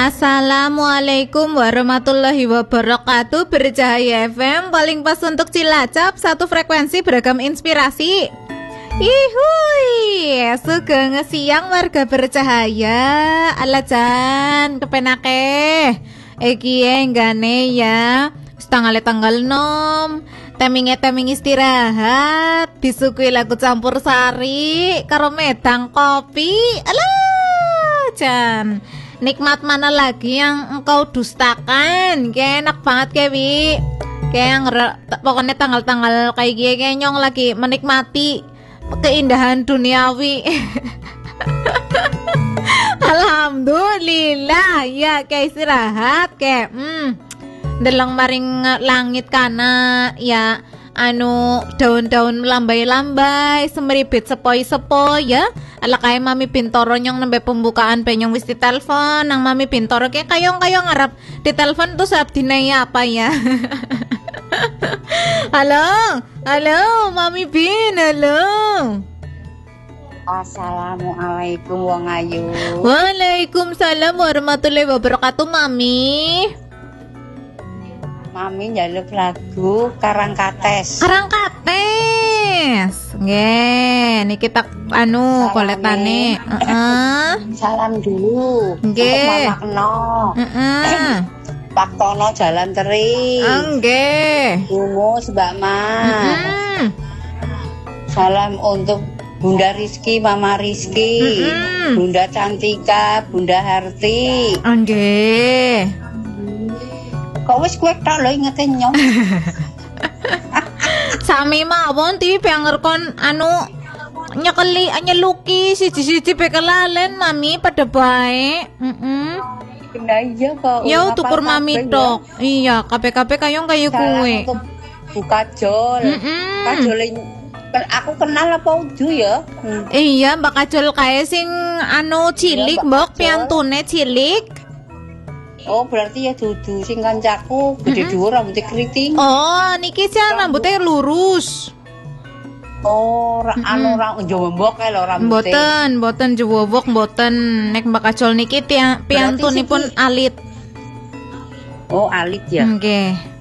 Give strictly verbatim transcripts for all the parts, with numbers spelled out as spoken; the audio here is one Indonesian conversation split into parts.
Assalamualaikum warahmatullahi wabarakatuh. Bercahaya F M, paling pas untuk Cilacap, satu frekuensi beragam inspirasi. Ihui, sugeng siang warga bercahaya. Alajan kepenake Eki enggane ya tanggal tanggal nom teminge teming istirahat disukui lagu campur sari karo medang kopi. Alah Jan, nikmat mana lagi yang engkau dustakan? Kayak enak banget kayak Wi. Kayak pokoknya tanggal-tanggal kayak gini kayak nyong lagi menikmati keindahan duniawi. Alhamdulillah ya kayak istirahat kayak hmm delang maring langit kana ya anu daun-daun lambai-lambai semeribit sepoi-sepoi ya ala kayak Mami Bintoro nyong nembe pembukaan penyong wis ditelepon nang Mami Bintoro kayak kayong-kayong ngarap ditelepon tuh sabdinaya apa ya. Halo halo Mami Bin, halo. Assalamualaikum wong ayu. Waalaikumsalam warahmatullahi wabarakatuh Mami. Mami njaluk lagu Karangkates. Karangkates. Nggih, niki tak anu koletane. Heeh. Salam dulu. Nggih. Mama Keno. Heeh. Pak Tono Jalan Teri. Nggih. Rumus Mbak Ma. Heeh. Salam untuk Bunda Rizky, Mama Rizky, Mm-mm. Bunda Cantika, Bunda Harti. Nggih. Kok wis kowe tok lho ingete nyong. Sami mawon ti pengerkon anu nyekeli nyeluki siji-siji bekelalen Mami pada bae. Heeh. Kena iya kok. Ya tukur Mami tok. Iya, kabeh-kabeh kayong kaya kowe. Buka jol. Heeh. Kajole aku kenal apa udu ya? Hmm. Iya, Mbak Kajol kae sing anu cilik, Mbok, piantune cilik. Oh, berarti ya dudu sing kancaku gede dhuwur rambutnya keriting. Oh, niki jan rambutnya lurus. Oh, ra anu ra jombok kae lho rambutnya. Mboten, mboten jewobok, mboten. Nek Mbak Kajol niki piantunipun alit. Oh, alit ya. Nggih.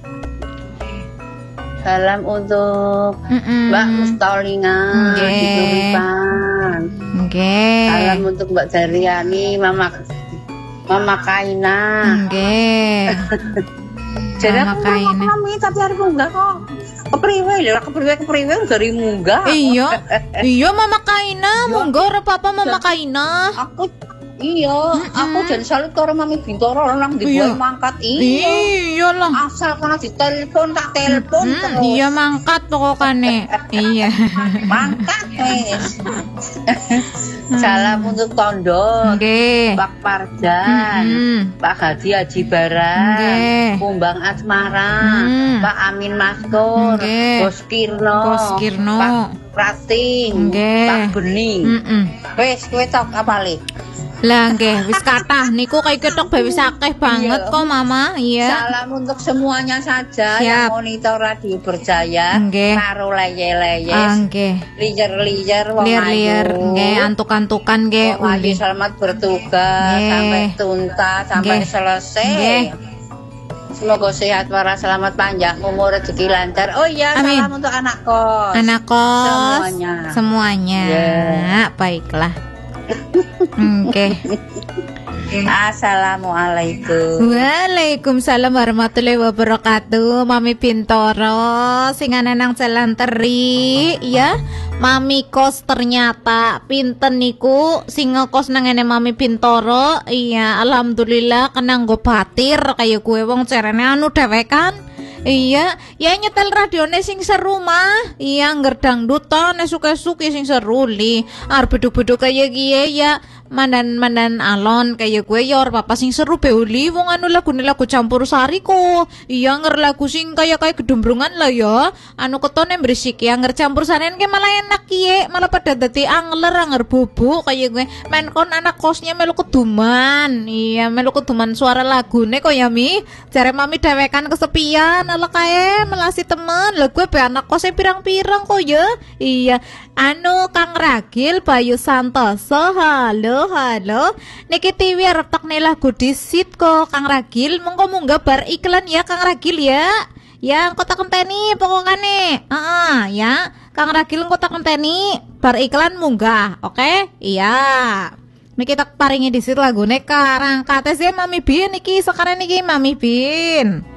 Salam untuk Mm-mm. Mbak Mustolina di Turipan. Nggih. Salam untuk Mbak Dariani, Mama Mama Kaina. Nggih. Jadi Mama aku Kaina. Mami tapi hari munggah kok. Kepriwe lho, kepriwe kepriwe dari munggah. Iya. Iya Mama Kaina, monggo ora apa-apa Mama Kaina. Aku iya, aku dan salut karo Mami Bintoro nang dibuat mangkat iya. Iya lah. Asal kana ditelepon tak telepon Hmm, terus. iya mangkat pokokane. Iya. Mangkat wis. Salam untuk Tondo. Nggih. Pak Parjan, Mm-hmm. Pak Hadi Haji Baran, Nggih. Kumbang Asmara, Mm. Pak Amin Maskur, Nggih. Bos Kirno, Bos Kirno. Pak Prating, Nggih. Pak Bening. Mm-mm. Wes kowe tok apale? Lah nggih, wis kathah niku kaya ketok wis akeh banget Iya. kok Mama. Iya. Salam untuk semuanya saja Siap. yang monitor Radio Berjaya, Nggih. karo leye-leyes, Ah, nggih. liyer-liyer wong Liar-liar ayu. nggih, antuk-antukan nggih Wong ayu uli. selamat bertugas Nggih. sampai tuntas sampai Nggih. selesai. Nggih. Semoga sehat waras, selamat panjang umur, rezeki lancar. Oh iya, Amin. salam untuk anak kos. Anak kos Semuanya. semuanya. Yeah. Baiklah. Oke. Assalamualaikum. Waalaikumsalam warahmatullahi wabarakatuh. Mami Bintoro sing ana nang Jalan Teri ya. Mami kos ternyata pinten niku sing ngekos nang ngene Mami Bintoro. Iya, alhamdulillah kena nggo batir kaya gue wong cerene anu dhewekan. Iya, ya nyetel radione sing seru mah. Iya, ngerdang duton suka-suki sing seru li. Arep beduk-beduk kaya gie ya. Mandan-mandan alon kaya gue ya ora apa sing seru beuli wong anu lagune lagu campur sari kok. Iya nger lagu sing kaya kaya gedembrongan lah ya. Anu ketone berisik ya nger campur sarian ke malah enak kie, malah pada dadi angler anger bubuk kaya gue. Men kon anak kosnya melu keduman. Iya melu keduman suara lagune kok ya Mi. Jare Mami dewekan kesepian ala kae melasi temen. Lah gue be anak kosnya pirang-pirang kok ya. Iya anu Kang Ragil Bayu Santoso halo. halo halo niki T V arep tak lagu disit kok Kang Ragil monggo munggah bar iklan ya Kang Ragil ya ya engko tak kenteni pokokane heeh ya Kang Ragil engko tak kenteni bar iklan munggah oke okay? Iya niki tak paringi disit lagune karang kate sih Mami Bin niki sekarang niki Mami Bin